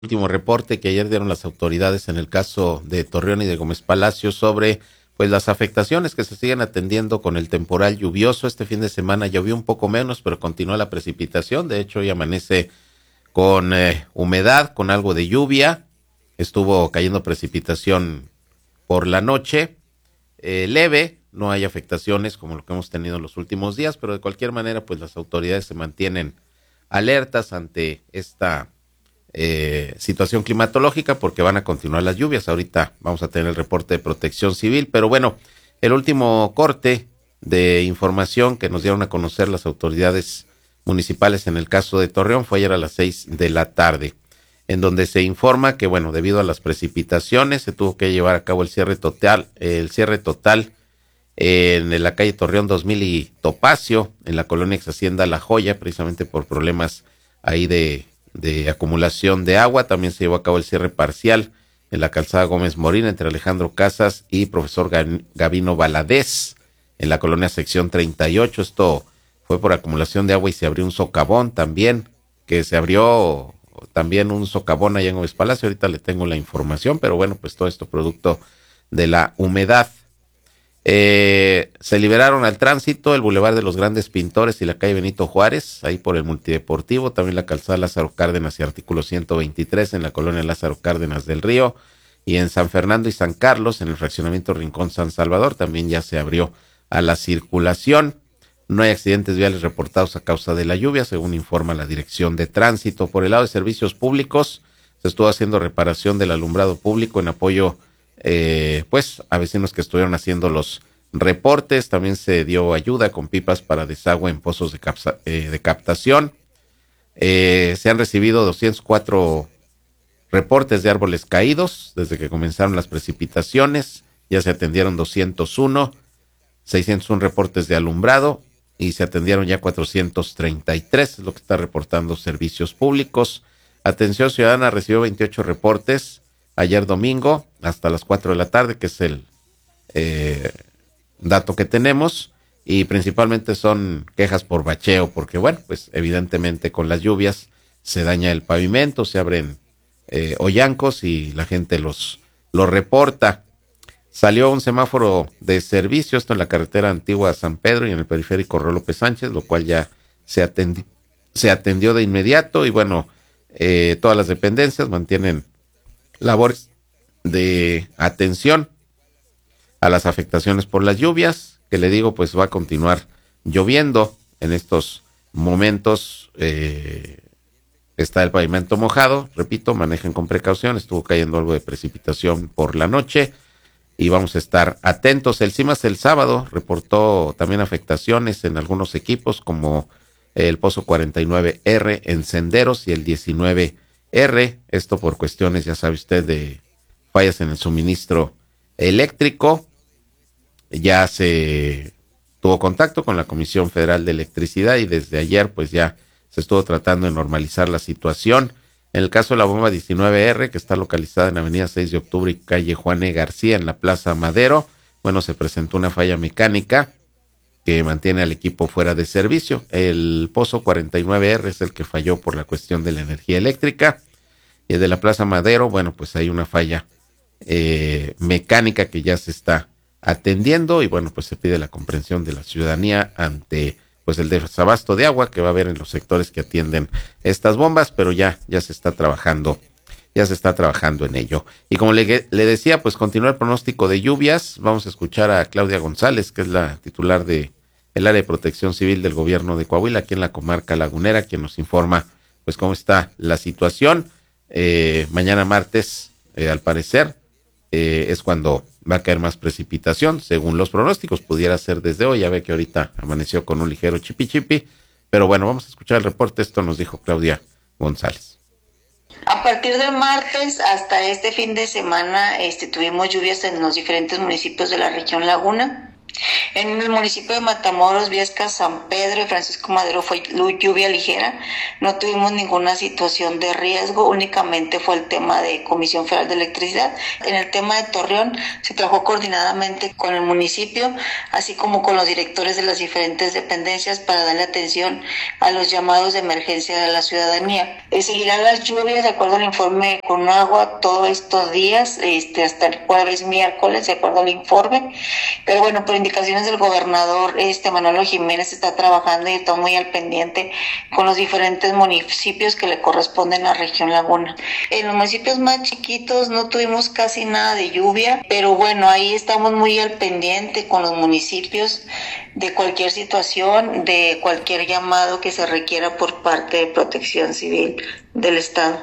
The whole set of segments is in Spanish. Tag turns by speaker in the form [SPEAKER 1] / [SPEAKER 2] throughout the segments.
[SPEAKER 1] Último reporte que ayer dieron las autoridades en el caso de Torreón y de Gómez Palacio sobre pues las afectaciones que se siguen atendiendo con el temporal lluvioso. Este fin de semana llovió un poco menos, pero continúa la precipitación. De hecho, hoy amanece con humedad, con algo de lluvia. Estuvo cayendo precipitación por la noche, leve. No hay afectaciones como lo que hemos tenido en los últimos días, pero de cualquier manera, pues las autoridades se mantienen alertas ante esta situación climatológica porque van a continuar las lluvias. Ahorita vamos a tener el reporte de Protección Civil, pero bueno, el último corte de información que nos dieron a conocer las autoridades municipales en el caso de Torreón fue ayer a las 6 de la tarde, en donde se informa que, bueno, debido a las precipitaciones se tuvo que llevar a cabo el cierre total en la calle Torreón 2000 y Topacio, en la colonia ex Hacienda La Joya, precisamente por problemas ahí de acumulación de agua. También se llevó a cabo el cierre parcial en la calzada Gómez Morín entre Alejandro Casas y profesor Gavino Valadez en la colonia sección 38. Esto fue por acumulación de agua y se abrió un socavón también, que se abrió también un socavón allá en Gómez Palacio. Ahorita le tengo la información, pero bueno, pues todo esto producto de la humedad. Se liberaron al tránsito el Boulevard de los Grandes Pintores y la calle Benito Juárez, ahí por el Multideportivo, también la calzada Lázaro Cárdenas y artículo 123 en la colonia Lázaro Cárdenas del Río, y en San Fernando y San Carlos, en el fraccionamiento Rincón San Salvador, también ya se abrió a la circulación. No hay accidentes viales reportados a causa de la lluvia, según informa la Dirección de Tránsito. Por el lado de servicios públicos, se estuvo haciendo reparación del alumbrado público en apoyo pues a vecinos que estuvieron haciendo los reportes. También se dio ayuda con pipas para desagüe en pozos de captación. Se han recibido 204 reportes de árboles caídos desde que comenzaron las precipitaciones. Ya se atendieron 201, 601 reportes de alumbrado y se atendieron ya 433, es lo que está reportando servicios públicos. Atención Ciudadana recibió 28 reportes ayer domingo hasta las 4 de la tarde, que es el dato que tenemos, y principalmente son quejas por bacheo, porque bueno, pues evidentemente con las lluvias se daña el pavimento, se abren hoyancos y la gente los reporta. Salió un semáforo de servicio, esto en la carretera antigua San Pedro y en el periférico Rolo López Sánchez, lo cual ya se atendió de inmediato, y bueno, todas las dependencias mantienen labores de atención a las afectaciones por las lluvias, que le digo, pues va a continuar lloviendo en estos momentos. Está el pavimento mojado, repito, manejen con precaución, estuvo cayendo algo de precipitación por la noche y vamos a estar atentos. El CIMAS el sábado reportó también afectaciones en algunos equipos como el Pozo 49R en senderos y el 19R, esto por cuestiones, ya sabe usted, de fallas en el suministro eléctrico. Ya se tuvo contacto con la Comisión Federal de Electricidad y desde ayer pues ya se estuvo tratando de normalizar la situación. En el caso de la bomba 19R, que está localizada en Avenida 6 de Octubre y calle Juan E. García en la Plaza Madero, bueno, se presentó una falla mecánica que mantiene al equipo fuera de servicio. El Pozo 49R es el que falló por la cuestión de la energía eléctrica. Y de la Plaza Madero, bueno, pues hay una falla mecánica que ya se está atendiendo y bueno, pues se pide la comprensión de la ciudadanía ante pues el desabasto de agua que va a haber en los sectores que atienden estas bombas, pero ya se está trabajando en ello. Y como le decía, pues continúa el pronóstico de lluvias. Vamos a escuchar a Claudia González, que es la titular de el área de protección civil del gobierno de Coahuila, aquí en la comarca lagunera, quien nos informa pues cómo está la situación. Mañana martes, al parecer, es cuando va a caer más precipitación, según los pronósticos. Pudiera ser desde hoy, ya ve que ahorita amaneció con un ligero chipi, pero bueno, vamos a escuchar el reporte. Esto nos dijo Claudia González.
[SPEAKER 2] A partir del martes hasta este fin de semana tuvimos lluvias en los diferentes municipios de la región Laguna. En el municipio de Matamoros, Viescas, San Pedro y Francisco Madero fue lluvia ligera. No tuvimos ninguna situación de riesgo, únicamente fue el tema de Comisión Federal de Electricidad. En el tema de Torreón se trabajó coordinadamente con el municipio, así como con los directores de las diferentes dependencias para darle atención a los llamados de emergencia de la ciudadanía. Seguirán las lluvias de acuerdo al informe con agua todos estos días, hasta el jueves, miércoles, de acuerdo al informe. Pero bueno, por indicaciones del gobernador Manolo Jiménez está trabajando y está muy al pendiente con los diferentes municipios que le corresponden a región Laguna. En los municipios más chiquitos no tuvimos casi nada de lluvia, pero bueno, ahí estamos muy al pendiente con los municipios de cualquier situación, de cualquier llamado que se requiera por parte de Protección Civil del Estado.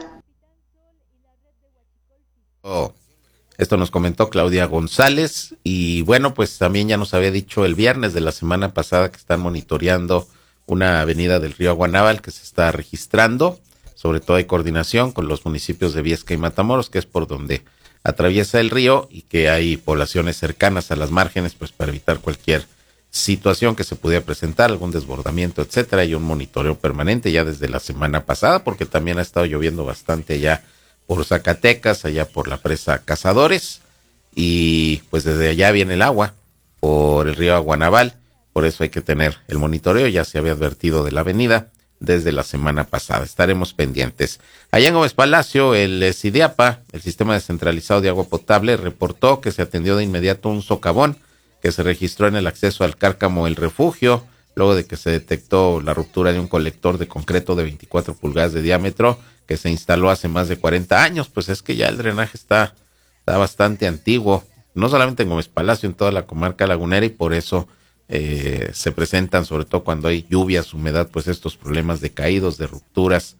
[SPEAKER 1] Esto nos comentó Claudia González y bueno, pues también ya nos había dicho el viernes de la semana pasada que están monitoreando una avenida del río Guanábal que se está registrando, sobre todo hay coordinación con los municipios de Viesca y Matamoros, que es por donde atraviesa el río y que hay poblaciones cercanas a las márgenes, pues para evitar cualquier situación que se pudiera presentar, algún desbordamiento, etcétera. Hay un monitoreo permanente ya desde la semana pasada porque también ha estado lloviendo bastante ya por Zacatecas, allá por la presa Cazadores, y pues desde allá viene el agua por el río Guanabal, por eso hay que tener el monitoreo, ya se había advertido de la avenida desde la semana pasada, estaremos pendientes. Allá en Gómez Palacio, el SIDIAPA, el Sistema Descentralizado de Agua Potable, reportó que se atendió de inmediato un socavón que se registró en el acceso al Cárcamo El Refugio, luego de que se detectó la ruptura de un colector de concreto de 24 pulgadas de diámetro, que se instaló hace más de 40 años, pues es que ya el drenaje está bastante antiguo, no solamente en Gómez Palacio, en toda la comarca lagunera, y por eso se presentan, sobre todo cuando hay lluvias, humedad, pues estos problemas de caídos, de rupturas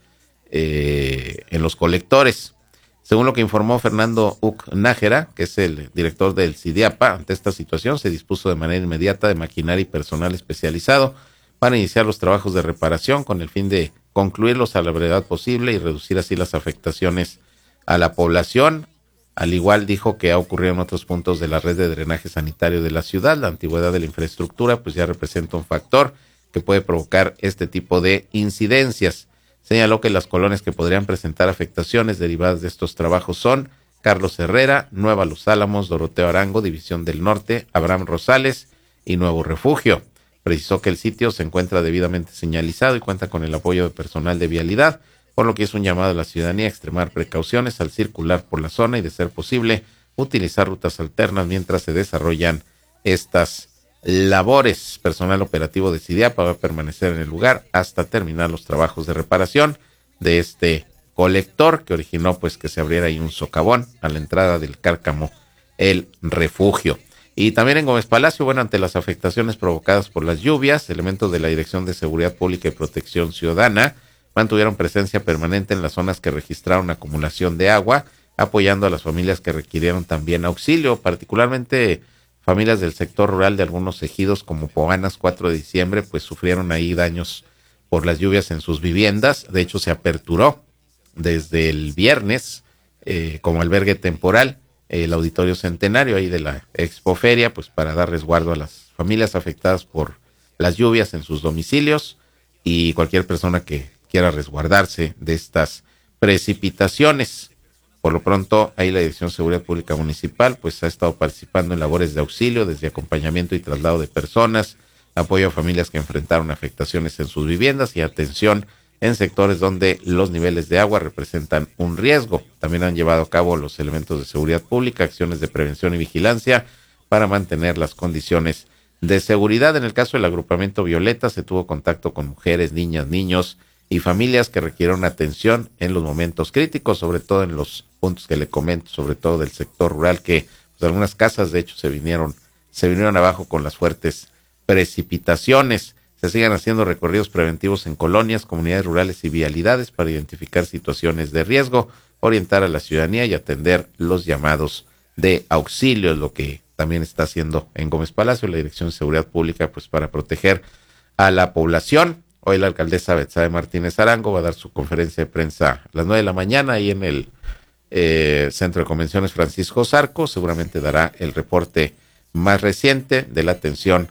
[SPEAKER 1] en los colectores. Según lo que informó Fernando Uc Nájera, que es el director del SIDIAPA, ante esta situación se dispuso de manera inmediata de maquinaria y personal especializado para iniciar los trabajos de reparación con el fin de concluirlos a la brevedad posible y reducir así las afectaciones a la población. Al igual dijo que ha ocurrido en otros puntos de la red de drenaje sanitario de la ciudad. La antigüedad de la infraestructura pues ya representa un factor que puede provocar este tipo de incidencias. Señaló que las colonias que podrían presentar afectaciones derivadas de estos trabajos son Carlos Herrera, Nueva Los Álamos, Doroteo Arango, División del Norte, Abraham Rosales y Nuevo Refugio. Precisó que el sitio se encuentra debidamente señalizado y cuenta con el apoyo de personal de vialidad, por lo que es un llamado a la ciudadanía a extremar precauciones al circular por la zona y, de ser posible, utilizar rutas alternas mientras se desarrollan estas labores. Personal operativo de SIDIAPA va a permanecer en el lugar hasta terminar los trabajos de reparación de este colector que originó pues que se abriera ahí un socavón a la entrada del Cárcamo El Refugio. Y también en Gómez Palacio, bueno, ante las afectaciones provocadas por las lluvias, elementos de la Dirección de Seguridad Pública y Protección Ciudadana mantuvieron presencia permanente en las zonas que registraron acumulación de agua, apoyando a las familias que requirieron también auxilio, particularmente familias del sector rural de algunos ejidos como Poanas, 4 de diciembre, pues sufrieron ahí daños por las lluvias en sus viviendas. De hecho, se aperturó desde el viernes como albergue temporal el Auditorio Centenario ahí de la Expoferia, pues para dar resguardo a las familias afectadas por las lluvias en sus domicilios y cualquier persona que quiera resguardarse de estas precipitaciones. Por lo pronto, ahí la Dirección de Seguridad Pública Municipal pues ha estado participando en labores de auxilio, desde acompañamiento y traslado de personas, apoyo a familias que enfrentaron afectaciones en sus viviendas y atención en sectores donde los niveles de agua representan un riesgo. También han llevado a cabo los elementos de seguridad pública acciones de prevención y vigilancia para mantener las condiciones de seguridad. En el caso del agrupamiento Violeta se tuvo contacto con mujeres, niñas, niños y familias que requirieron atención en los momentos críticos, sobre todo en los puntos que le comento, sobre todo del sector rural, que pues, algunas casas de hecho se vinieron abajo con las fuertes precipitaciones. Se siguen haciendo recorridos preventivos en colonias, comunidades rurales y vialidades para identificar situaciones de riesgo, orientar a la ciudadanía y atender los llamados de auxilio, lo que también está haciendo en Gómez Palacio la Dirección de Seguridad Pública, pues para proteger a la población. Hoy la alcaldesa Betsabe Martínez Arango va a dar su conferencia de prensa a las 9 de la mañana ahí en el Centro de Convenciones Francisco Zarco. Seguramente dará el reporte más reciente de la atención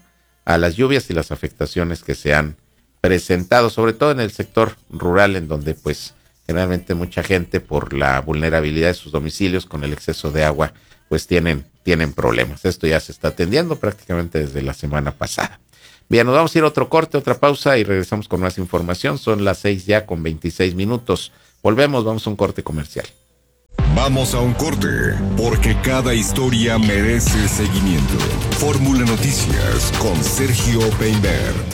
[SPEAKER 1] a las lluvias y las afectaciones que se han presentado, sobre todo en el sector rural, en donde pues generalmente mucha gente, por la vulnerabilidad de sus domicilios con el exceso de agua, pues tienen problemas. Esto ya se está atendiendo prácticamente desde la semana pasada. Bien, nos vamos a ir a otro corte, otra pausa y regresamos con más información. Son las 6:26. Volvemos, vamos a un corte comercial.
[SPEAKER 3] Vamos a un corte, porque cada historia merece seguimiento. Fórmula Noticias con Sergio Peinbert.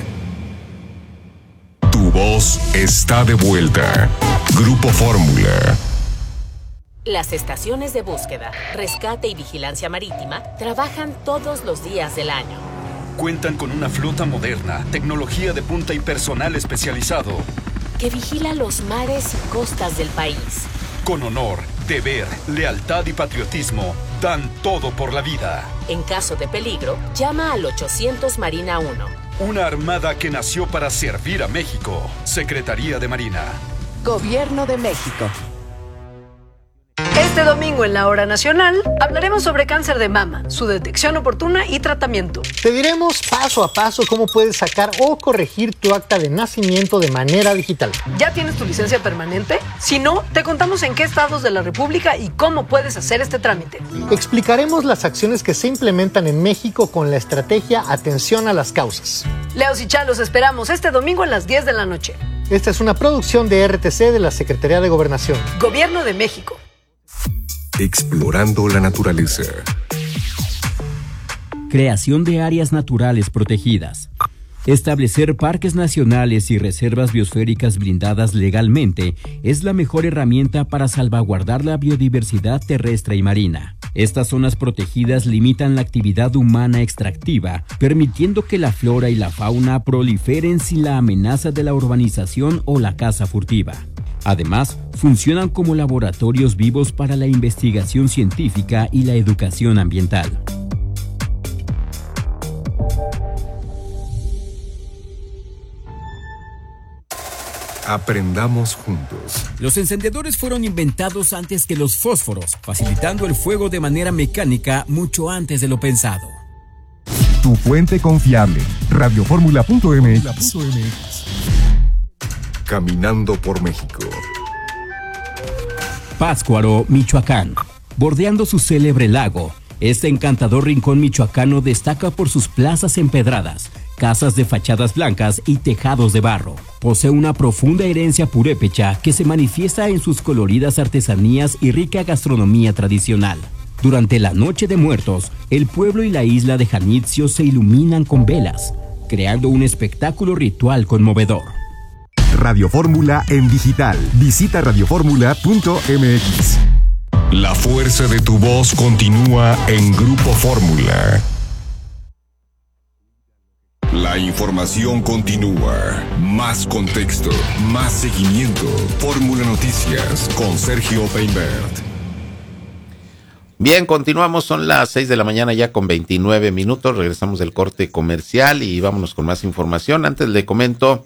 [SPEAKER 3] Tu voz está de vuelta. Grupo Fórmula.
[SPEAKER 4] Las estaciones de búsqueda, rescate y vigilancia marítima trabajan todos los días del año.
[SPEAKER 5] Cuentan con una flota moderna, tecnología de punta y personal especializado
[SPEAKER 4] que vigila los mares y costas del país.
[SPEAKER 5] Con honor, deber, lealtad y patriotismo, dan todo por la vida.
[SPEAKER 4] En caso de peligro, llama al 800 Marina 1.
[SPEAKER 5] Una armada que nació para servir a México. Secretaría de Marina.
[SPEAKER 6] Gobierno de México.
[SPEAKER 7] Este domingo en la Hora Nacional hablaremos sobre cáncer de mama, su detección oportuna y tratamiento.
[SPEAKER 8] Te diremos paso a paso cómo puedes sacar o corregir tu acta de nacimiento de manera digital.
[SPEAKER 7] ¿Ya tienes tu licencia permanente? Si no, te contamos en qué estados de la República y cómo puedes hacer este trámite.
[SPEAKER 8] Explicaremos las acciones que se implementan en México con la estrategia Atención a las Causas.
[SPEAKER 7] Leos y Chá, los esperamos este domingo a las 10 de la noche.
[SPEAKER 8] Esta es una producción de RTC de la Secretaría de Gobernación.
[SPEAKER 7] Gobierno de México.
[SPEAKER 3] Explorando la naturaleza.
[SPEAKER 9] Creación de áreas naturales protegidas. Establecer parques nacionales y reservas biosféricas blindadas legalmente es la mejor herramienta para salvaguardar la biodiversidad terrestre y marina. Estas zonas protegidas limitan la actividad humana extractiva, permitiendo que la flora y la fauna proliferen sin la amenaza de la urbanización o la caza furtiva. Además, funcionan como laboratorios vivos para la investigación científica y la educación ambiental.
[SPEAKER 3] Aprendamos juntos.
[SPEAKER 9] Los encendedores fueron inventados antes que los fósforos, facilitando el fuego de manera mecánica mucho antes de lo pensado.
[SPEAKER 3] Tu fuente confiable, radioformula.mx. Caminando por México.
[SPEAKER 9] Pátzcuaro, Michoacán. Bordeando su célebre lago, este encantador rincón michoacano destaca por sus plazas empedradas, casas de fachadas blancas y tejados de barro. Posee una profunda herencia purépecha que se manifiesta en sus coloridas artesanías y rica gastronomía tradicional. Durante la Noche de Muertos, el pueblo y la isla de Janitzio se iluminan con velas, creando un espectáculo ritual conmovedor.
[SPEAKER 3] Radio Fórmula en digital. Visita radioformula.mx. La fuerza de tu voz continúa en Grupo Fórmula. La información continúa. Más contexto, más seguimiento. Fórmula Noticias con Sergio Peinbert.
[SPEAKER 1] Bien, continuamos, son las 6 de la mañana ya con 29 minutos. Regresamos del corte comercial y vámonos con más información. Antes le comento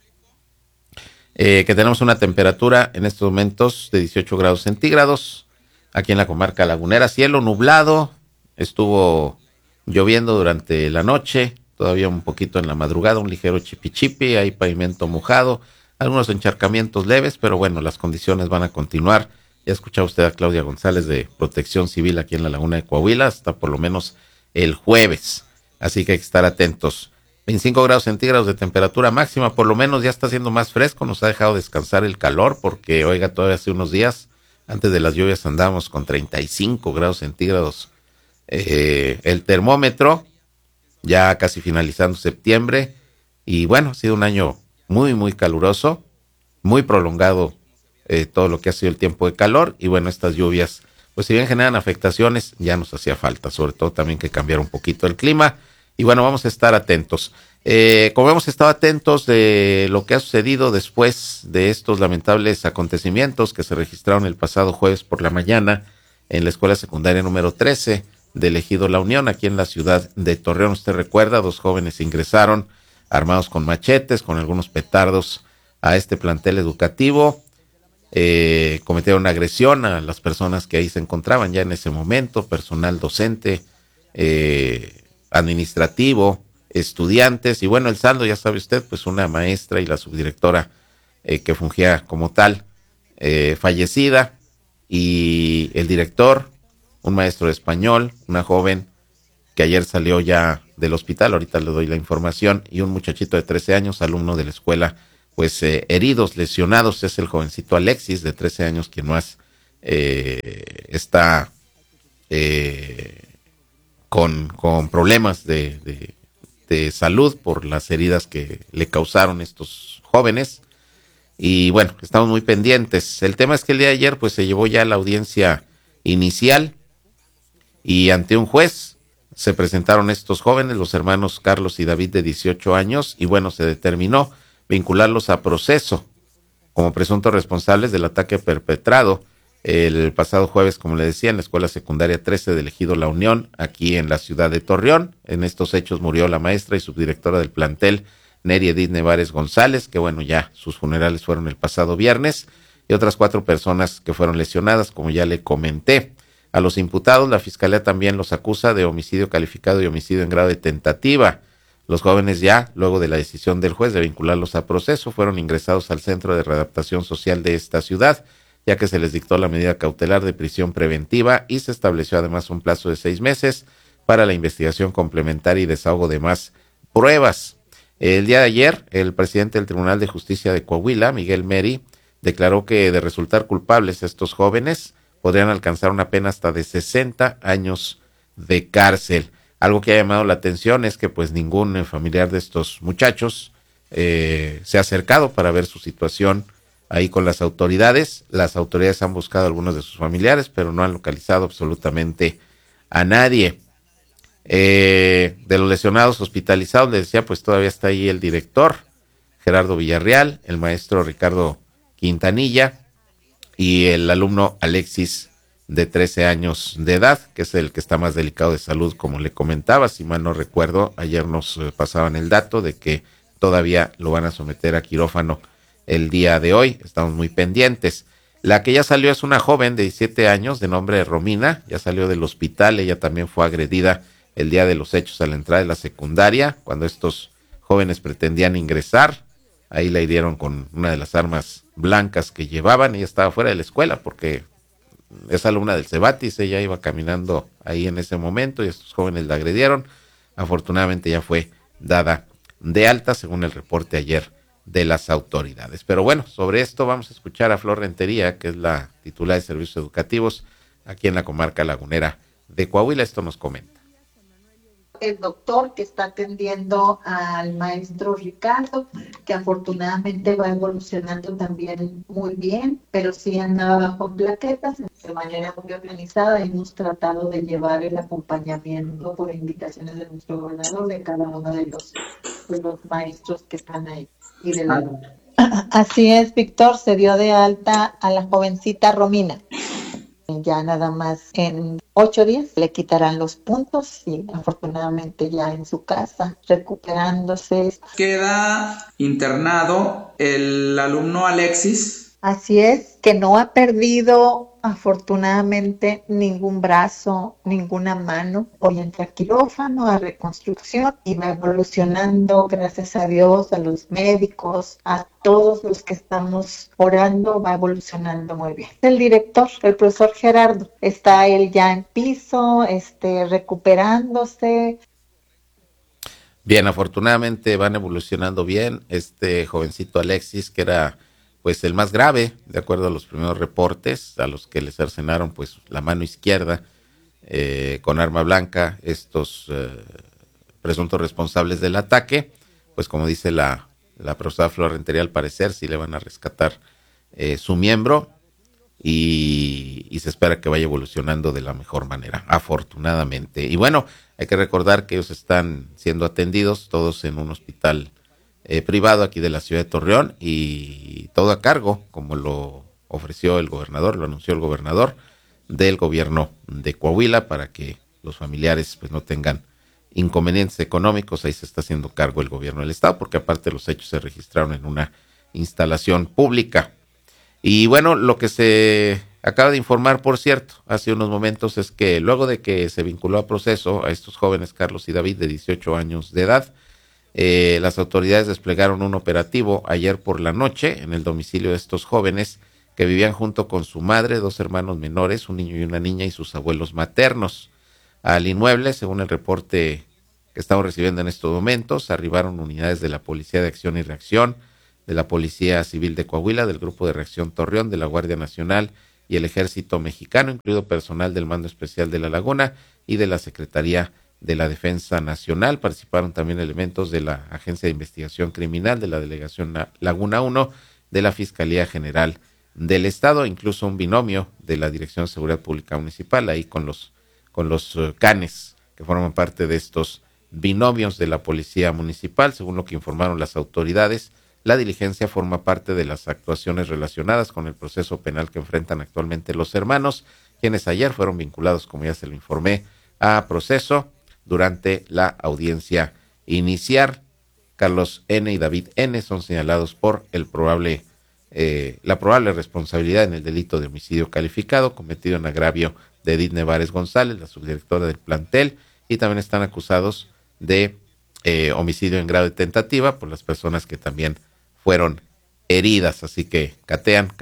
[SPEAKER 1] que tenemos una temperatura en estos momentos de 18 grados centígrados aquí en la comarca lagunera, cielo nublado, estuvo lloviendo durante la noche, todavía un poquito en la madrugada, un ligero chipichipi, hay pavimento mojado, algunos encharcamientos leves, pero bueno, las condiciones van a continuar. Ya escuchaba usted a Claudia González de Protección Civil aquí en la Laguna de Coahuila hasta por lo menos el jueves, así que hay que estar atentos. 25 grados centígrados de temperatura máxima, por lo menos ya está haciendo más fresco, nos ha dejado descansar el calor, porque oiga, todavía hace unos días, antes de las lluvias andábamos con 35 grados centígrados el termómetro, ya casi finalizando septiembre, y bueno, ha sido un año muy, muy caluroso, muy prolongado todo lo que ha sido el tiempo de calor, y bueno, estas lluvias, pues si bien generan afectaciones, ya nos hacía falta, sobre todo también que cambiara un poquito el clima. Y bueno, vamos a estar atentos. Como hemos estado atentos de lo que ha sucedido después de estos lamentables acontecimientos que se registraron el pasado jueves por la mañana en la escuela secundaria número 13 del Ejido La Unión, aquí en la ciudad de Torreón. Usted recuerda, 2 jóvenes ingresaron armados con machetes, con algunos petardos a este plantel educativo. Cometieron agresión a las personas que ahí se encontraban ya en ese momento, personal docente, administrativo, estudiantes. Y bueno, el saldo, ya sabe usted, pues una maestra y la subdirectora que fungía como tal, fallecida, y el director, un maestro de español, una joven que ayer salió ya del hospital, ahorita le doy la información, y un muchachito de 13 años, alumno de la escuela, pues heridos, lesionados. Es el jovencito Alexis, de 13 años, quien más está con problemas de salud por las heridas que le causaron estos jóvenes. Y bueno, estamos muy pendientes. El tema es que el día de ayer pues se llevó ya la audiencia inicial y ante un juez se presentaron estos jóvenes, los hermanos Carlos y David, de 18 años, y bueno, se determinó vincularlos a proceso como presuntos responsables del ataque perpetrado el pasado jueves, como le decía, en la escuela secundaria 13 del ejido La Unión, aquí en la ciudad de Torreón. En estos hechos murió la maestra y subdirectora del plantel, Neri Edith Nevares González, que bueno, ya sus funerales fueron el pasado viernes, y otras 4 personas que fueron lesionadas, como ya le comenté. A los imputados, la fiscalía también los acusa de homicidio calificado y homicidio en grado de tentativa. Los jóvenes ya, luego de la decisión del juez de vincularlos a proceso, fueron ingresados al Centro de Readaptación Social de esta ciudad, ya que se les dictó la medida cautelar de prisión preventiva y se estableció además un plazo de 6 meses para la investigación complementaria y desahogo de más pruebas. El día de ayer, el presidente del Tribunal de Justicia de Coahuila, Miguel Meri, declaró que de resultar culpables estos jóvenes podrían alcanzar una pena hasta de 60 años de cárcel. Algo que ha llamado la atención es que pues ningún familiar de estos muchachos se ha acercado para ver su situación ahí con las autoridades. Las autoridades han buscado a algunos de sus familiares, pero no han localizado absolutamente a nadie. De los lesionados hospitalizados, les decía, pues todavía está ahí el director, Gerardo Villarreal, el maestro Ricardo Quintanilla y el alumno Alexis, de 13 años de edad, que es el que está más delicado de salud, como le comentaba. Si mal no recuerdo, ayer nos pasaban el dato de que todavía lo van a someter a quirófano el día de hoy. Estamos muy pendientes. La que ya salió es una joven de 17 años de nombre Romina, ya salió del hospital. Ella también fue agredida el día de los hechos a la entrada de la secundaria, cuando estos jóvenes pretendían ingresar. Ahí la hirieron con una de las armas blancas que llevaban. Ella estaba fuera de la escuela porque es alumna del Cebatis. Ella iba caminando ahí en ese momento y estos jóvenes la agredieron. Afortunadamente ya fue dada de alta, según el reporte ayer de las autoridades. Pero bueno, sobre esto vamos a escuchar a Flor Rentería, que es la titular de Servicios Educativos aquí en la comarca lagunera de Coahuila. Esto nos comenta.
[SPEAKER 10] El doctor que está atendiendo al maestro Ricardo, que afortunadamente va evolucionando también muy bien, pero sí andaba bajo plaquetas. De manera muy organizada hemos tratado de llevar el acompañamiento por indicaciones de nuestro gobernador de cada uno de los maestros que están ahí. Y de la... Así es, Víctor, se dio de alta a la jovencita Romina. Ya nada más en 8 días le quitarán los puntos y afortunadamente ya en su casa recuperándose.
[SPEAKER 11] Queda internado el alumno Alexis.
[SPEAKER 10] Así es, que no ha perdido afortunadamente ningún brazo, ninguna mano. Hoy entra a quirófano, a reconstrucción y va evolucionando, gracias a Dios, a los médicos, a todos los que estamos orando, va evolucionando muy bien. El director, el profesor Gerardo, está él ya en piso, recuperándose.
[SPEAKER 1] Bien, afortunadamente van evolucionando bien. Este jovencito Alexis, que era pues el más grave, de acuerdo a los primeros reportes, a los que le cercenaron pues la mano izquierda con arma blanca, estos presuntos responsables del ataque, pues como dice la profesora Flor Rentería, al parecer sí le van a rescatar su miembro y se espera que vaya evolucionando de la mejor manera, afortunadamente. Y bueno, hay que recordar que ellos están siendo atendidos todos en un hospital privado aquí de la ciudad de Torreón, y todo a cargo, como lo ofreció el gobernador, lo anunció el gobernador del gobierno de Coahuila, para que los familiares pues no tengan inconvenientes económicos. Ahí se está haciendo cargo el gobierno del estado, porque aparte los hechos se registraron en una instalación pública. Y bueno, lo que se acaba de informar, por cierto, hace unos momentos, es que luego de que se vinculó a proceso a estos jóvenes, Carlos y David, de 18 años de edad, las autoridades desplegaron un operativo ayer por la noche en el domicilio de estos jóvenes que vivían junto con su madre, 2 hermanos menores, un niño y una niña, y sus abuelos maternos. Al inmueble, según el reporte que estamos recibiendo en estos momentos, arribaron unidades de la Policía de Acción y Reacción, de la Policía Civil de Coahuila, del Grupo de Reacción Torreón, de la Guardia Nacional y el Ejército Mexicano, incluido personal del Mando Especial de La Laguna y de la Secretaría de la Defensa Nacional. Participaron también elementos de la Agencia de Investigación Criminal, de la Delegación Laguna 1, de la Fiscalía General del Estado, incluso un binomio de la Dirección de Seguridad Pública Municipal, ahí con los canes que forman parte de estos binomios de la Policía Municipal. Según lo que informaron las autoridades, la diligencia forma parte de las actuaciones relacionadas con el proceso penal que enfrentan actualmente los hermanos, quienes ayer fueron vinculados, como ya se lo informé, a proceso durante la audiencia inicial. Carlos N. y David N. son señalados por la probable responsabilidad en el delito de homicidio calificado cometido en agravio de Edith Nevares González, la subdirectora del plantel, y también están acusados de homicidio en grado de tentativa por las personas que también fueron heridas. Así que catean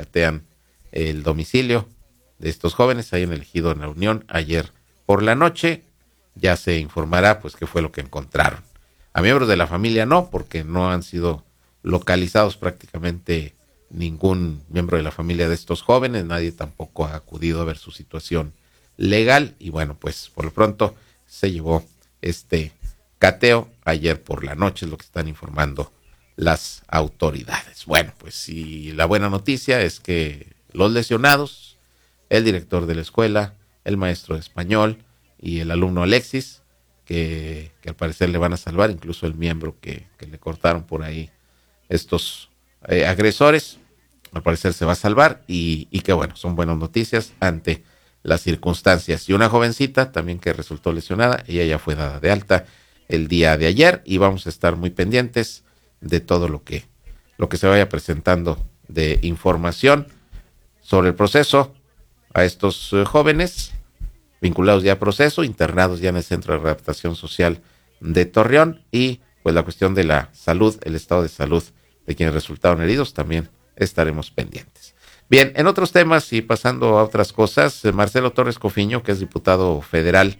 [SPEAKER 1] el domicilio de estos jóvenes ahí en el Ejido en La Unión ayer por la noche. Ya se informará pues qué fue lo que encontraron. A miembros de la familia no, porque no han sido localizados prácticamente ningún miembro de la familia de estos jóvenes. Nadie tampoco ha acudido a ver su situación legal, y bueno, pues por lo pronto se llevó este cateo ayer por la noche, es lo que están informando las autoridades. Bueno, pues y la buena noticia es que los lesionados, el director de la escuela, el maestro de español y el alumno Alexis, que al parecer le van a salvar, incluso el miembro que le cortaron por ahí estos agresores, al parecer se va a salvar, y que bueno, son buenas noticias ante las circunstancias. Y una jovencita también que resultó lesionada, ella ya fue dada de alta el día de ayer, y vamos a estar muy pendientes de todo lo que se vaya presentando de información sobre el proceso a estos jóvenes vinculados ya a proceso, internados ya en el Centro de Readaptación Social de Torreón, y pues la cuestión de la salud, el estado de salud de quienes resultaron heridos, también estaremos pendientes. Bien, en otros temas y pasando a otras cosas, Marcelo Torres Cofiño, que es diputado federal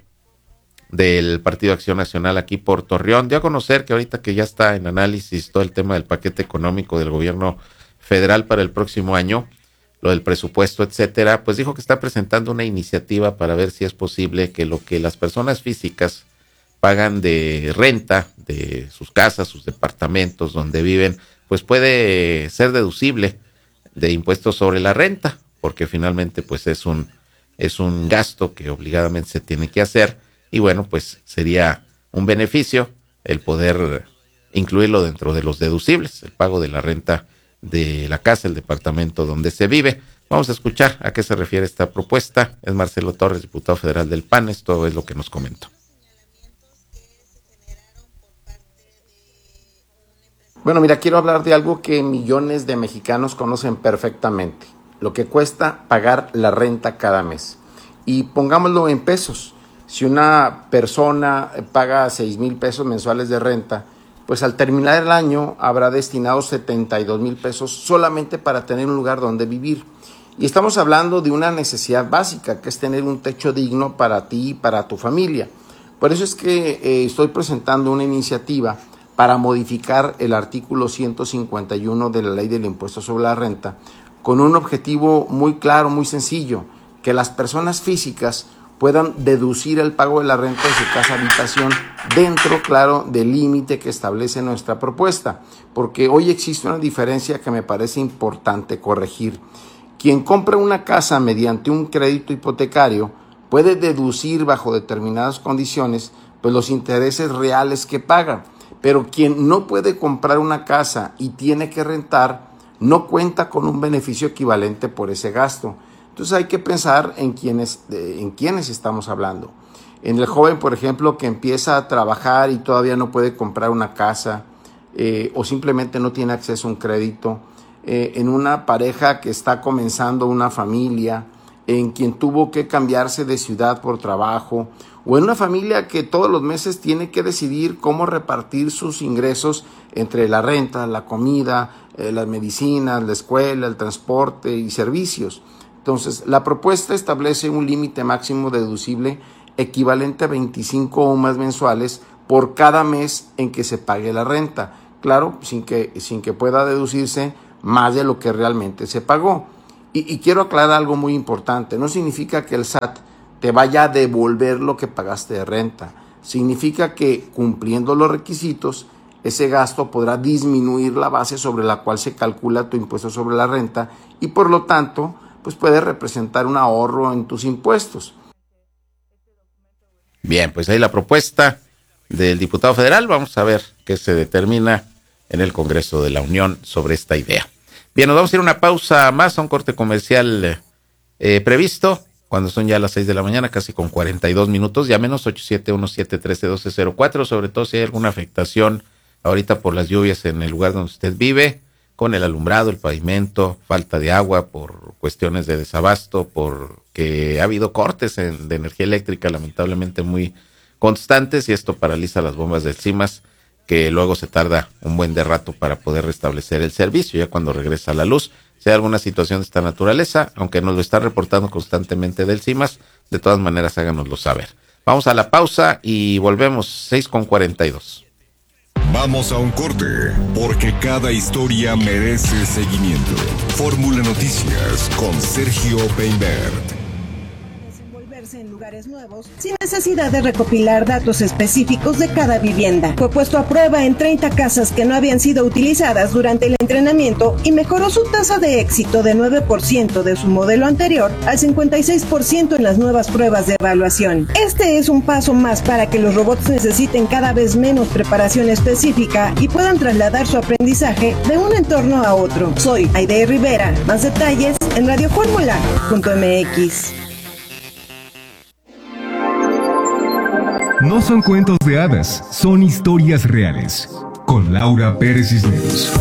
[SPEAKER 1] del Partido Acción Nacional aquí por Torreón, dio a conocer que ahorita que ya está en análisis todo el tema del paquete económico del gobierno federal para el próximo año, lo del presupuesto, etcétera, pues dijo que está presentando una iniciativa para ver si es posible que lo que las personas físicas pagan de renta de sus casas, sus departamentos donde viven, pues puede ser deducible de impuestos sobre la renta, porque finalmente pues es un gasto que obligadamente se tiene que hacer, y bueno, pues sería un beneficio el poder incluirlo dentro de los deducibles, el pago de la renta de la casa, el departamento donde se vive. Vamos a escuchar a qué se refiere esta propuesta. Es Marcelo Torres, diputado federal del PAN, esto es lo que nos comentó.
[SPEAKER 12] Bueno, mira, quiero hablar de algo que millones de mexicanos conocen perfectamente, lo que cuesta pagar la renta cada mes. Y pongámoslo en pesos. Si una persona paga 6,000 pesos mensuales de renta, pues al terminar el año habrá destinado 72,000 pesos solamente para tener un lugar donde vivir. Y estamos hablando de una necesidad básica, que es tener un techo digno para ti y para tu familia. Por eso es que estoy presentando una iniciativa para modificar el artículo 151 de la Ley del Impuesto sobre la Renta, con un objetivo muy claro, muy sencillo, que las personas físicas puedan deducir el pago de la renta de su casa habitación dentro, claro, del límite que establece nuestra propuesta, porque hoy existe una diferencia que me parece importante corregir. Quien compra una casa mediante un crédito hipotecario puede deducir bajo determinadas condiciones pues los intereses reales que paga, pero quien no puede comprar una casa y tiene que rentar no cuenta con un beneficio equivalente por ese gasto. Entonces hay que pensar en quiénes estamos hablando. En el joven, por ejemplo, que empieza a trabajar y todavía no puede comprar una casa o simplemente no tiene acceso a un crédito. En una pareja que está comenzando una familia, en quien tuvo que cambiarse de ciudad por trabajo, o en una familia que todos los meses tiene que decidir cómo repartir sus ingresos entre la renta, la comida, las medicinas, la escuela, el transporte y servicios. Entonces, la propuesta establece un límite máximo deducible equivalente a 25 o más mensuales por cada mes en que se pague la renta. Claro, sin que pueda deducirse más de lo que realmente se pagó. Y quiero aclarar algo muy importante. No significa que el SAT te vaya a devolver lo que pagaste de renta. Significa que, cumpliendo los requisitos, ese gasto podrá disminuir la base sobre la cual se calcula tu impuesto sobre la renta y, por lo tanto, pues puede representar un ahorro en tus impuestos.
[SPEAKER 1] Bien, pues ahí la propuesta del diputado federal. Vamos a ver qué se determina en el Congreso de la Unión sobre esta idea. Bien, nos vamos a ir a una pausa más, a un corte comercial previsto, cuando son ya las 6 de la mañana, casi con 42 minutos. Llámenos 871-713-1204, sobre todo si hay alguna afectación ahorita por las lluvias en el lugar donde usted vive, con el alumbrado, el pavimento, falta de agua por cuestiones de desabasto, porque ha habido cortes de energía eléctrica lamentablemente muy constantes, y esto paraliza las bombas del CIMAS, que luego se tarda un buen de rato para poder restablecer el servicio, ya cuando regresa la luz. Si hay alguna situación de esta naturaleza, aunque nos lo está reportando constantemente del CIMAS, de todas maneras háganoslo saber. Vamos a la pausa y volvemos, 6:42.
[SPEAKER 3] Vamos a un corte, porque cada historia merece seguimiento. Fórmula Noticias con Sergio Peinbert.
[SPEAKER 13] En lugares nuevos, sin necesidad de recopilar datos específicos de cada vivienda. Fue puesto a prueba en 30 casas que no habían sido utilizadas durante el entrenamiento y mejoró su tasa de éxito de 9% de su modelo anterior al 56% en las nuevas pruebas de evaluación. Este es un paso más para que los robots necesiten cada vez menos preparación específica y puedan trasladar su aprendizaje de un entorno a otro. Soy Aide Rivera. Más detalles en radioformula.mx.
[SPEAKER 3] No son cuentos de hadas, son historias reales. Con Laura Pérez Cisneros.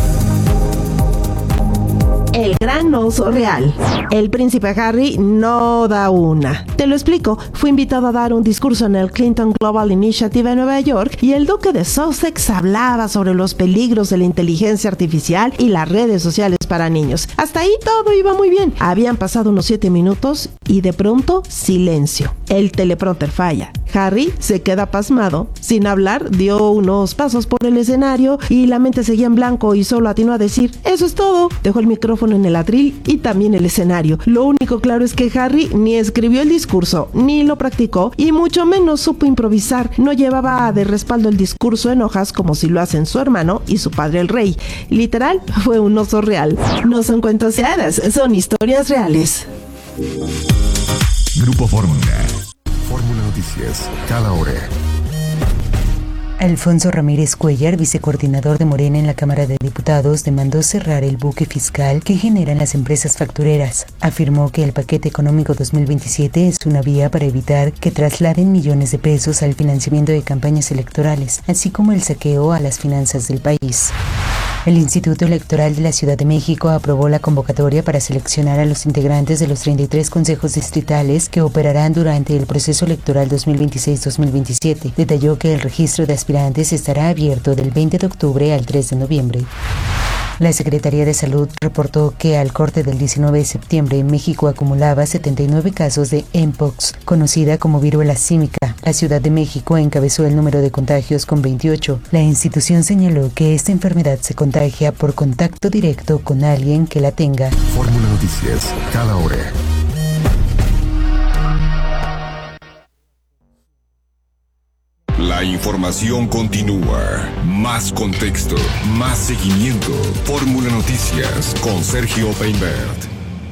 [SPEAKER 14] El gran oso real. El príncipe Harry no da una. Te lo explico. Fue invitado a dar un discurso en el Clinton Global Initiative en Nueva York y el duque de Sussex hablaba sobre los peligros de la inteligencia artificial y las redes sociales para niños. Hasta ahí todo iba muy bien. Habían pasado unos 7 minutos y de pronto silencio. El teleprompter falla. Harry se queda pasmado. Sin hablar, dio unos pasos por el escenario y la mente seguía en blanco y solo atinó a decir: eso es todo. Dejó el micrófono en el atril y también el escenario. Lo único claro es que Harry ni escribió el discurso, ni lo practicó, y mucho menos supo improvisar. No llevaba de respaldo el discurso en hojas como si lo hacen su hermano y su padre el rey. Literal, fue un oso real. No son cuentos de hadas, son historias reales.
[SPEAKER 3] Grupo Fórmula. Fórmula Noticias, cada hora.
[SPEAKER 15] Alfonso Ramírez Cuellar, vicecoordinador de Morena en la Cámara de Diputados, demandó cerrar el buque fiscal que generan las empresas factureras. Afirmó que el paquete económico 2027 es una vía para evitar que trasladen millones de pesos al financiamiento de campañas electorales, así como el saqueo a las finanzas del país. El Instituto Electoral de la Ciudad de México aprobó la convocatoria para seleccionar a los integrantes de los 33 consejos distritales que operarán durante el proceso electoral 2026-2027. Detalló que el registro de aspirantes estará abierto del 20 de octubre al 3 de noviembre. La Secretaría de Salud reportó que al corte del 19 de septiembre México acumulaba 79 casos de Mpox, conocida como viruela símica. La Ciudad de México encabezó el número de contagios con 28. La institución señaló que esta enfermedad se contagia por contacto directo con alguien que la tenga.
[SPEAKER 3] Fórmula Noticias, cada hora. La información continúa. Más contexto, más seguimiento. Fórmula Noticias con Sergio Peinbert.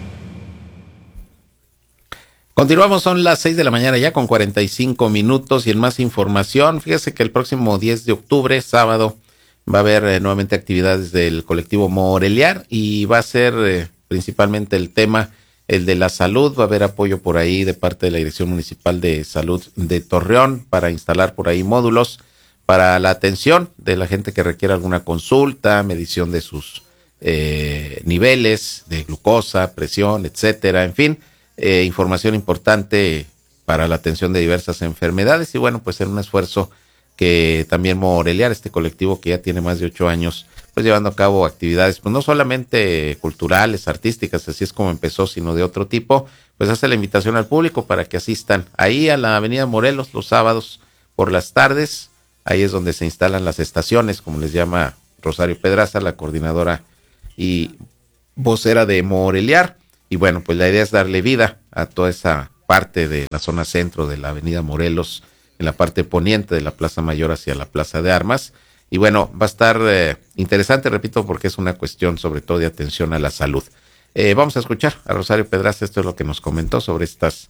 [SPEAKER 1] Continuamos, son las 6 de la mañana ya con 45 minutos y en más información, fíjese que el próximo 10 de octubre, sábado, va a haber nuevamente actividades del colectivo Moreliar y va a ser principalmente el tema el de la salud. Va a haber apoyo por ahí de parte de la Dirección Municipal de Salud de Torreón para instalar por ahí módulos para la atención de la gente que requiera alguna consulta, medición de sus niveles de glucosa, presión, etcétera. En fin, información importante para la atención de diversas enfermedades y bueno, pues en un esfuerzo que también Moreliar, este colectivo que ya tiene más de 8 años, pues llevando a cabo actividades, pues no solamente culturales, artísticas, así es como empezó, sino de otro tipo, pues hace la invitación al público para que asistan ahí a la Avenida Morelos los sábados por las tardes. Ahí es donde se instalan las estaciones, como les llama Rosario Pedraza, la coordinadora y vocera de Moreliar. Y bueno, pues la idea es darle vida a toda esa parte de la zona centro de la Avenida Morelos, en la parte poniente de la Plaza Mayor hacia la Plaza de Armas. Y bueno, va a estar interesante, repito, porque es una cuestión sobre todo de atención a la salud. Vamos a escuchar a Rosario Pedraza, esto es lo que nos comentó sobre estas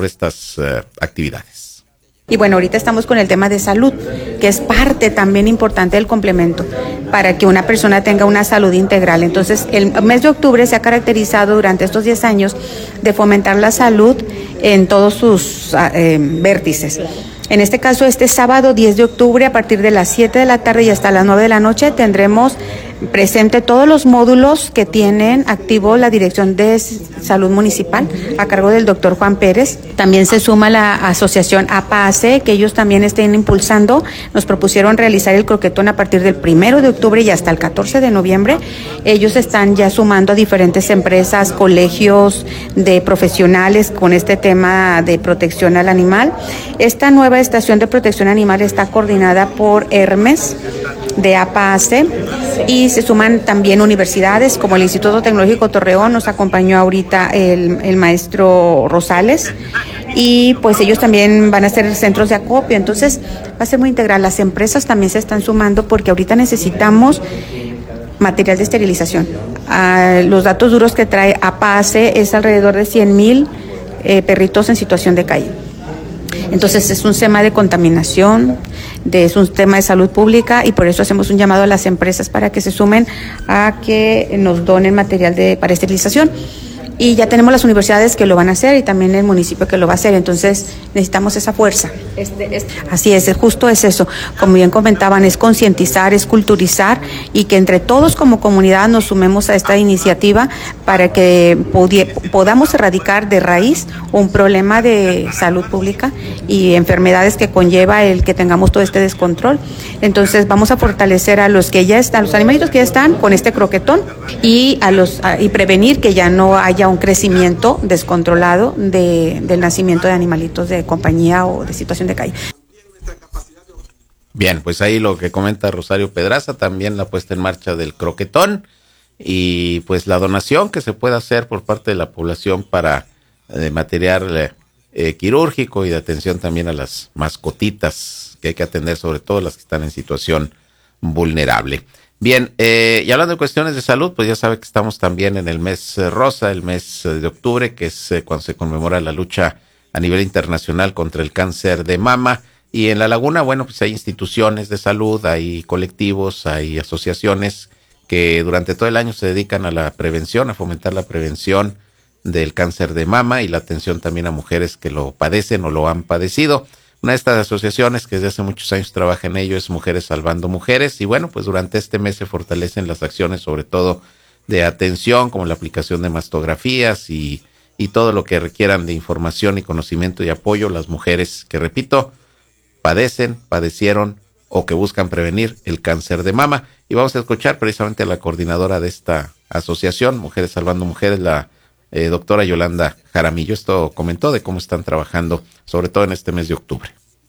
[SPEAKER 1] actividades.
[SPEAKER 16] Y bueno, ahorita estamos con el tema de salud, que es parte también importante del complemento para que una persona tenga una salud integral. Entonces, el mes de octubre se ha caracterizado durante estos 10 años de fomentar la salud en todos sus vértices. En este caso, este sábado 10 de octubre, a partir de las 7 de la tarde y hasta las 9 de la noche, tendremos presente todos los módulos que tienen activo la Dirección de Salud Municipal a cargo del doctor Juan Pérez. También se suma la asociación APACE, que ellos también estén impulsando. Nos propusieron realizar el croquetón a partir del 1 de octubre y hasta el 14 de noviembre. Ellos están ya sumando a diferentes empresas, colegios de profesionales con este tema de protección al animal. Esta nueva estación de protección animal está coordinada por Hermes de APACE y se suman también universidades como el Instituto Tecnológico Torreón. Nos acompañó ahorita el maestro Rosales y pues ellos también van a ser centros de acopio, entonces va a ser muy integral. Las empresas también se están sumando porque ahorita necesitamos material de esterilización. Los datos duros que trae APACE es alrededor de 100,000 perritos en situación de calle. Entonces es un tema de contaminación, es un tema de salud pública y por eso hacemos un llamado a las empresas para que se sumen a que nos donen material para esterilización. Y ya tenemos las universidades que lo van a hacer y también el municipio que lo va a hacer, entonces necesitamos esa fuerza. Así es, justo es eso, como bien comentaban, es concientizar, es culturizar y que entre todos como comunidad nos sumemos a esta iniciativa para que podamos erradicar de raíz un problema de salud pública y enfermedades que conlleva el que tengamos todo este descontrol. Entonces vamos a fortalecer a los que ya están, los animalitos que ya están con este croquetón y prevenir que ya no haya un crecimiento descontrolado del nacimiento de animalitos de compañía o de situación de calle.
[SPEAKER 1] Bien, pues ahí lo que comenta Rosario Pedraza, también la puesta en marcha del croquetón y pues la donación que se puede hacer por parte de la población para material quirúrgico y de atención también a las mascotitas que hay que atender, sobre todo las que están en situación vulnerable. Bien, y hablando de cuestiones de salud, pues ya sabe que estamos también en el mes rosa, el mes de octubre, que es cuando se conmemora la lucha a nivel internacional contra el cáncer de mama. Y en La Laguna, bueno, pues hay instituciones de salud, hay colectivos, hay asociaciones que durante todo el año se dedican a la prevención, a fomentar la prevención del cáncer de mama y la atención también a mujeres que lo padecen o lo han padecido. Una de estas asociaciones que desde hace muchos años trabaja en ello es Mujeres Salvando Mujeres y bueno, pues durante este mes se fortalecen las acciones sobre todo de atención como la aplicación de mastografías y todo lo que requieran de información y conocimiento y apoyo las mujeres que, repito, padecieron o que buscan prevenir el cáncer de mama. Y vamos a escuchar precisamente a la coordinadora de esta asociación, Mujeres Salvando Mujeres, la doctora Yolanda Jaramillo. Esto comentó de cómo están trabajando, sobre todo en este mes de octubre.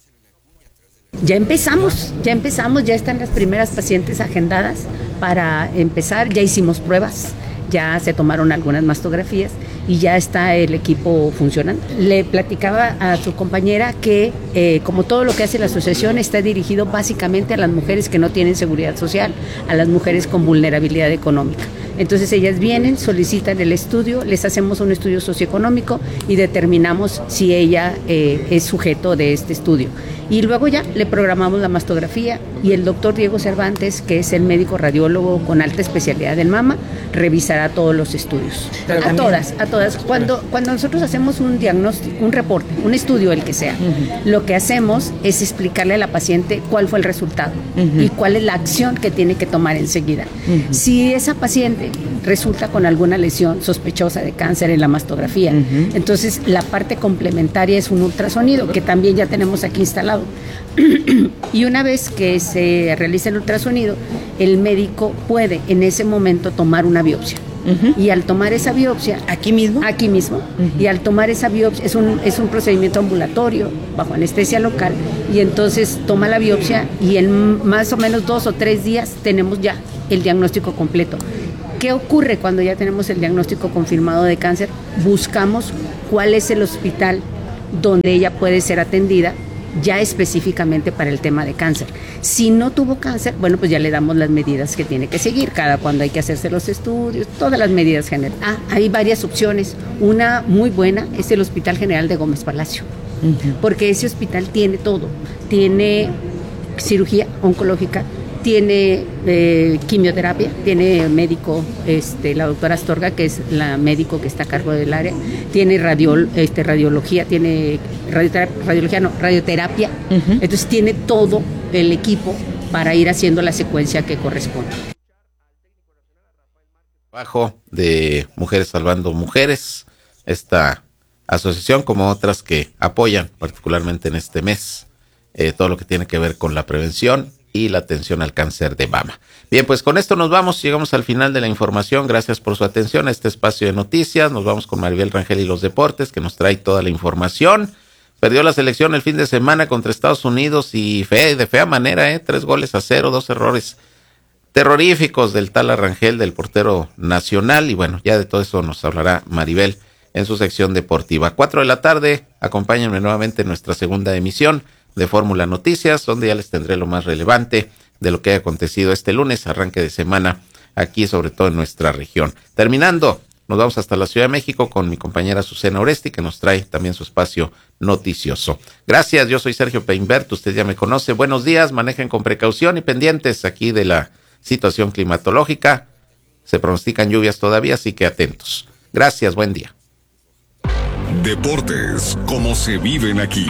[SPEAKER 17] Ya empezamos, ya están las primeras pacientes agendadas para empezar, ya hicimos pruebas, ya se tomaron algunas mastografías y ya está el equipo funcionando. Le platicaba a su compañera que como todo lo que hace la asociación está dirigido básicamente a las mujeres que no tienen seguridad social, a las mujeres con vulnerabilidad económica. Entonces ellas vienen, solicitan el estudio, les hacemos un estudio socioeconómico y determinamos si ella es sujeto de este estudio. Y luego ya le programamos la mastografía y el doctor Diego Cervantes, que es el médico radiólogo con alta especialidad en mama, revisará todos los estudios. A todas. Cuando nosotros hacemos un diagnóstico, un reporte, un estudio, el que sea, lo que hacemos es explicarle a la paciente cuál fue el resultado y cuál es la acción que tiene que tomar enseguida. Si esa paciente resulta con alguna lesión sospechosa de cáncer en la mastografía. Entonces, la parte complementaria es un ultrasonido, que también ya tenemos aquí instalado. Y una vez que se realiza el ultrasonido, el médico puede en ese momento tomar una biopsia. Y al tomar esa biopsia...
[SPEAKER 18] ¿Aquí mismo?
[SPEAKER 17] Aquí mismo. Y al tomar esa biopsia, es un procedimiento ambulatorio, bajo anestesia local, y entonces toma la biopsia y en más o menos 2 o 3 días tenemos ya el diagnóstico completo. ¿Qué ocurre cuando ya tenemos el diagnóstico confirmado de cáncer? Buscamos cuál es el hospital donde ella puede ser atendida, ya específicamente para el tema de cáncer. Si no tuvo cáncer, bueno, pues ya le damos las medidas que tiene que seguir, cada cuando hay que hacerse los estudios, todas las medidas generales. Hay varias opciones. Una muy buena es el Hospital General de Gómez Palacio, porque ese hospital tiene todo. Tiene cirugía oncológica, tiene quimioterapia, tiene médico, la doctora Astorga, que es la médico que está a cargo del área, tiene radiología, tiene radioterapia, entonces tiene todo el equipo para ir haciendo la secuencia que corresponde.
[SPEAKER 1] Trabajo de Mujeres Salvando Mujeres, esta asociación como otras que apoyan particularmente en este mes todo lo que tiene que ver con la prevención y la atención al cáncer de mama. Bien, pues con esto nos vamos, llegamos al final de la información. Gracias por su atención a este espacio de noticias. Nos vamos con Maribel Rangel y los deportes, que nos trae toda la información. Perdió la selección el fin de semana contra Estados Unidos y de fea manera, 3-0, 2 errores terroríficos del tal Rangel, del portero nacional. Y bueno, ya de todo eso nos hablará Maribel en su sección deportiva. 4 de la tarde, acompáñenme nuevamente en nuestra segunda emisión de Fórmula Noticias, donde ya les tendré lo más relevante de lo que ha acontecido este lunes, arranque de semana, aquí sobre todo en nuestra región. Terminando, nos vamos hasta la Ciudad de México con mi compañera Azucena Oresti, que nos trae también su espacio noticioso. Gracias, yo soy Sergio Peinbert, usted ya me conoce. Buenos días, manejen con precaución y pendientes aquí de la situación climatológica. Se pronostican lluvias todavía, así que atentos. Gracias, buen día.
[SPEAKER 3] Deportes, como se viven aquí.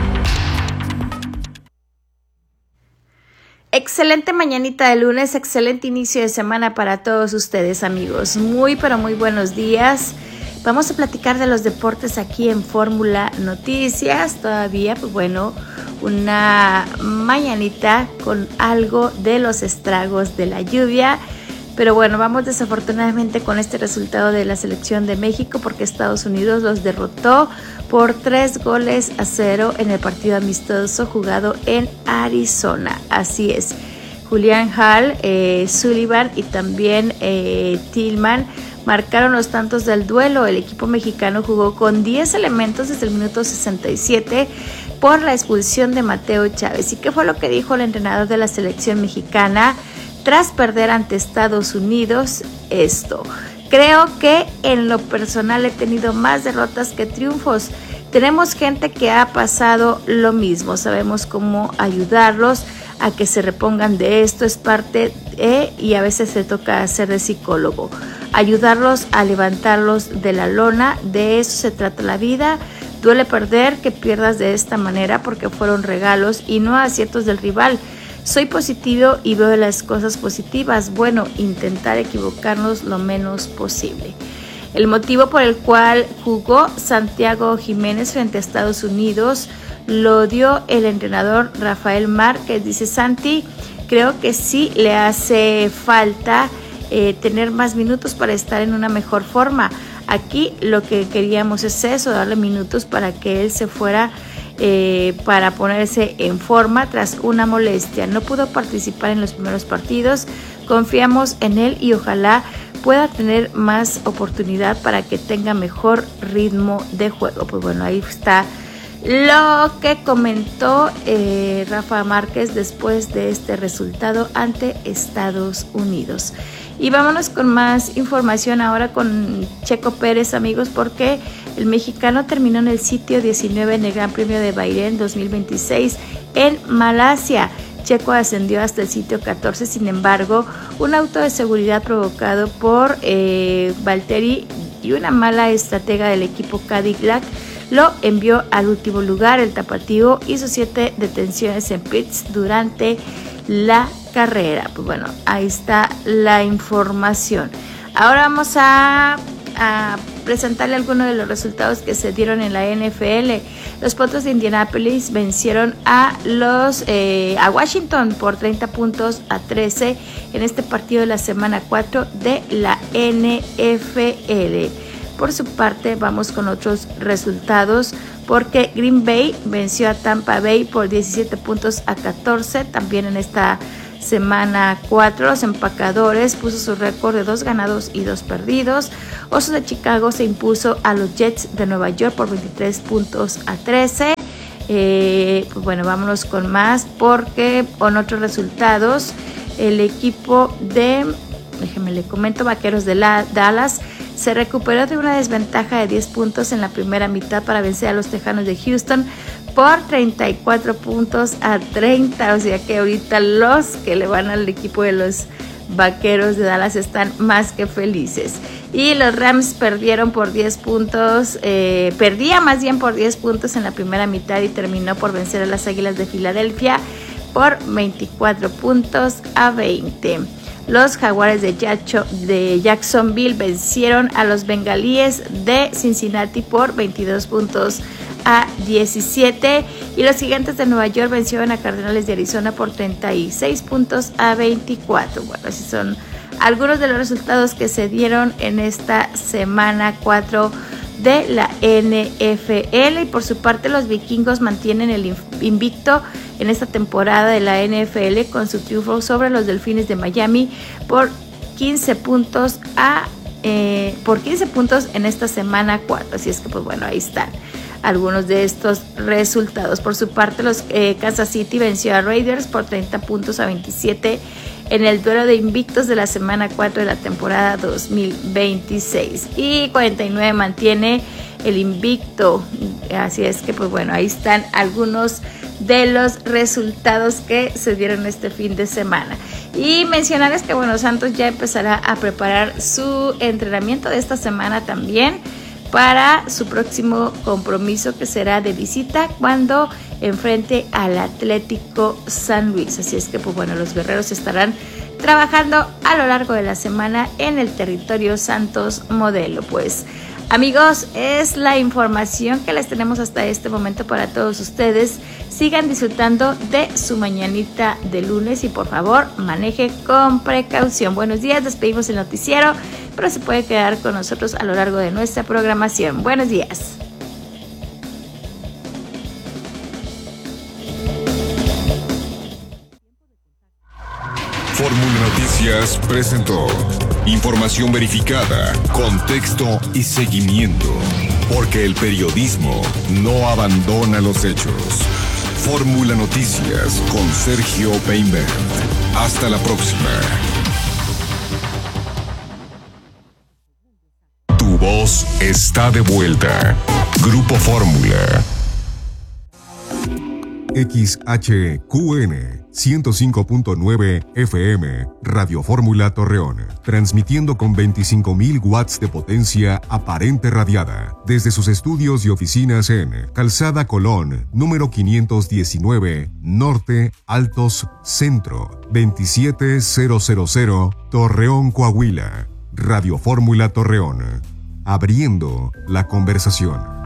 [SPEAKER 19] Excelente mañanita de lunes, excelente inicio de semana para todos ustedes, amigos. Muy, pero muy buenos días. Vamos a platicar de los deportes aquí en Fórmula Noticias. Todavía, pues bueno, una mañanita con algo de los estragos de la lluvia. Pero bueno, vamos desafortunadamente con este resultado de la selección de México, porque Estados Unidos los derrotó por 3-0 en el partido amistoso jugado en Arizona. Así es, Julián Hall, Sullivan y también Tillman marcaron los tantos del duelo. El equipo mexicano jugó con 10 elementos desde el minuto 67 por la expulsión de Mateo Chávez. ¿Y qué fue lo que dijo el entrenador de la selección mexicana tras perder ante Estados Unidos? Creo que en lo personal he tenido más derrotas que triunfos. Tenemos gente que ha pasado lo mismo. Sabemos cómo ayudarlos a que se repongan de esto. Es parte y a veces se toca hacer de psicólogo. Ayudarlos a levantarlos de la lona. De eso se trata la vida. Duele perder, que pierdas de esta manera, porque fueron regalos y no aciertos del rival. Soy positivo y veo las cosas positivas. Bueno, intentar equivocarnos lo menos posible. El motivo por el cual jugó Santiago Jiménez frente a Estados Unidos lo dio el entrenador Rafael Márquez. Dice: Santi, creo que sí le hace falta tener más minutos para estar en una mejor forma. Aquí lo que queríamos es eso, darle minutos para que él se fuera para ponerse en forma tras una molestia. No pudo participar en los primeros partidos. Confiamos en él y ojalá pueda tener más oportunidad para que tenga mejor ritmo de juego. Pues bueno, ahí está lo que comentó Rafa Márquez después de este resultado ante Estados Unidos. Y vámonos con más información ahora con Checo Pérez, amigos, porque el mexicano terminó en el sitio 19 en el Gran Premio de Bahrein 2026 en Malasia. Checo ascendió hasta el sitio 14, sin embargo, un auto de seguridad provocado por Valtteri y una mala estratega del equipo Cadillac lo envió al último lugar. El tapatío hizo 7 detenciones en pits durante la carrera. Pues bueno, ahí está la información. Ahora vamos a presentarle algunos de los resultados que se dieron en la NFL. Los Potros de Indianápolis vencieron a Washington por 30-13 en este partido de la semana 4 de la NFL. Por su parte, vamos con otros resultados, porque Green Bay venció a Tampa Bay por 17-14, también en esta semana 4. Los Empacadores puso su récord de 2 ganados y 2 perdidos. Osos de Chicago se impuso a los Jets de Nueva York por 23-13. Pues bueno, vámonos con más, porque con otros resultados, el equipo de, déjenme le comento, Vaqueros de Dallas se recuperó de una desventaja de 10 puntos en la primera mitad para vencer a los Tejanos de Houston por 34-30, o sea que ahorita los que le van al equipo de los Vaqueros de Dallas están más que felices. Y los Rams perdieron por 10 puntos, perdía más bien por 10 puntos en la primera mitad y terminó por vencer a las Águilas de Filadelfia por 24-20. Los Jaguares de Jacksonville vencieron a los Bengalíes de Cincinnati por 22-17. Y los Gigantes de Nueva York vencieron a Cardenales de Arizona por 36-24. Bueno, así son algunos de los resultados que se dieron en esta semana 4 de la NFL. Y por su parte, los Vikingos mantienen el invicto en esta temporada de la NFL con su triunfo sobre los Delfines de Miami por 15 puntos en esta semana 4. Así es que pues bueno, ahí están algunos de estos resultados. Por su parte, los Kansas City venció a Raiders por 30-27 en el duelo de invictos de la semana 4 de la temporada 2026. Y 49 mantiene el invicto. Así es que pues bueno, ahí están algunos de los resultados que se dieron este fin de semana. Y mencionarles que bueno, Santos ya empezará a preparar su entrenamiento de esta semana también para su próximo compromiso, que será de visita cuando enfrente al Atlético San Luis. Así es que pues bueno, los guerreros estarán trabajando a lo largo de la semana en el territorio Santos Modelo. Pues amigos, es la información que les tenemos hasta este momento para todos ustedes. Sigan disfrutando de su mañanita de lunes y por favor maneje con precaución. Buenos días, despedimos el noticiero, pero se puede quedar con nosotros a lo largo de nuestra programación. Buenos días.
[SPEAKER 3] Fórmula Noticias presentó información verificada, contexto y seguimiento, porque el periodismo no abandona los hechos. Fórmula Noticias con Sergio Peinbert. Hasta la próxima. Tu voz está de vuelta. Grupo Fórmula. XHQN 105.9 FM, Radio Fórmula Torreón, transmitiendo con 25.000 watts de potencia aparente radiada, desde sus estudios y oficinas en Calzada Colón, número 519, Norte, Altos, Centro, 27000, Torreón, Coahuila. Radio Fórmula Torreón, abriendo la conversación.